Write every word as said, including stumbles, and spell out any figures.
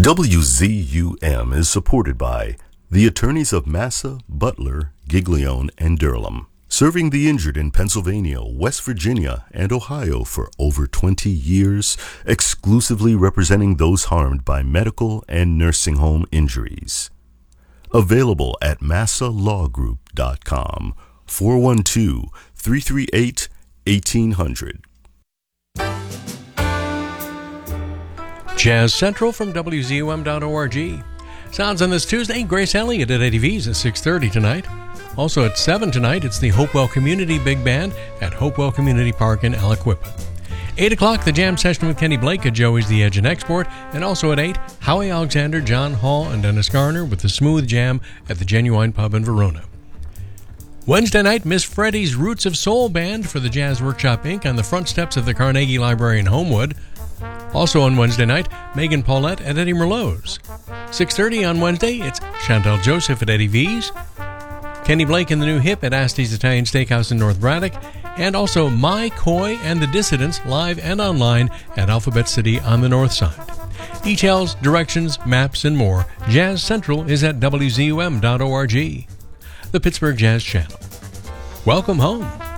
W Z U M is supported by the attorneys of Massa, Butler, Giglione, and Durham, serving the injured in Pennsylvania, West Virginia, and Ohio for over twenty years, exclusively representing those harmed by medical and nursing home injuries. Available at massa law group dot com, four one two, three three eight, one eight hundred. Jazz Central from W Z U M dot org. Sounds on this Tuesday, Grace Elliott at Eddie V's at six thirty tonight. Also at seven tonight, it's the Hopewell Community Big Band at Hopewell Community Park in Aliquippa. eight o'clock, the jam session with Kenny Blake at Joey's The Edge and Export. And also at eight, Howie Alexander, John Hall, and Dennis Garner with the Smooth Jam at the Genuine Pub in Verona. Wednesday night, Miss Freddie's Roots of Soul Band for the Jazz Workshop Incorporated on the front steps of the Carnegie Library in Homewood. Also on Wednesday night, Megan Paulette at Eddie Merlot's. six thirty on Wednesday, it's Chantel Joseph at Eddie V's, Kenny Blake and the New Hip at Asti's Italian Steakhouse in North Braddock, and also My Coy and the Dissidents live and online at Alphabet City on the north side. Details, directions, maps, and more, Jazz Central is at W Z U M dot org. The Pittsburgh Jazz Channel. Welcome home.